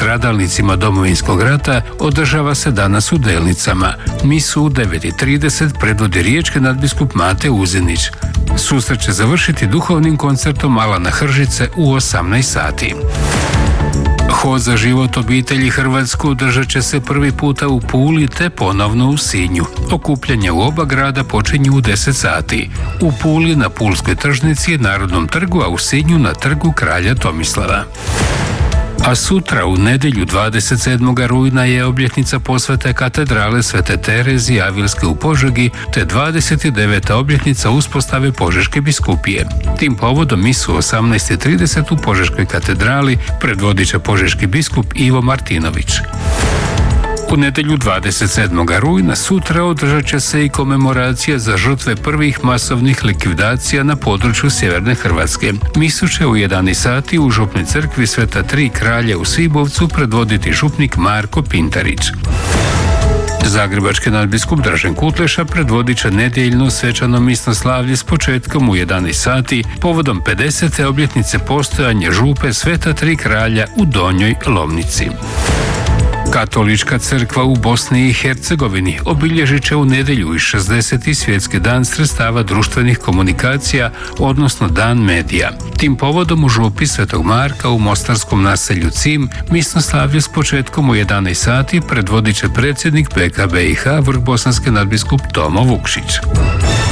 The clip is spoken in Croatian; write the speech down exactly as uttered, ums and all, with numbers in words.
stradalnicima Domovinskog rata održava se danas u Delnicama. Misu u devet i trideset predvodi riječki nadbiskup Mate Uzinić. Susret će završiti duhovnim koncertom Alana Hržice u osamnaest sati. Hod za život obitelji Hrvatsku održat će se prvi puta u Puli te ponovno u Sinju. Okupljanje u oba grada počinju u deset sati. U Puli na Pulskoj tržnici, Narodnom trgu, a u Sinju na trgu kralja Tomislava. A sutra, u nedjelju dvadeset sedmog rujna, je obljetnica posvete katedrale Svete Terezije Avilske u Požegi te dvadeset deveta obljetnica uspostave Požeške biskupije. Tim povodom misu u osamnaest i trideset u Požeškoj katedrali predvodit će požeški biskup Ivo Martinović. U nedjelju dvadeset sedmog rujna sutra održat će se i komemoracija za žrtve prvih masovnih likvidacija na području sjeverne Hrvatske. Misu će u jedanaest sati u župnoj crkvi Sveta Tri kralja u Sibovcu predvoditi župnik Marko Pintarić. Zagrebački nadbiskup Dražen Kutleša predvodit će nedjeljno svečano misno slavlje s početkom u jedanaest sati povodom pedesete obljetnice postojanja župe Sveta Tri kralja u Donjoj Lomnici. Katolička crkva u Bosni i Hercegovini obilježit će u nedjelju i šezdeseti svjetski dan sredstava društvenih komunikacija, odnosno dan medija. Tim povodom u župi Svetog Marka u mostarskom naselju Cim misno slavlje s početkom u jedanaest sati predvodit će predsjednik P K B I H vrhbosanski nadbiskup Tomo Vukšić.